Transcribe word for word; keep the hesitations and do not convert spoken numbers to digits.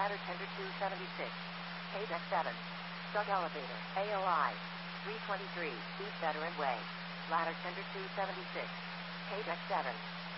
Ladder tender two seventy-six. K deck seven. Start elevator. A O I. three twenty-three. East Veteran Way. Ladder tender two seventy-six. K deck seven.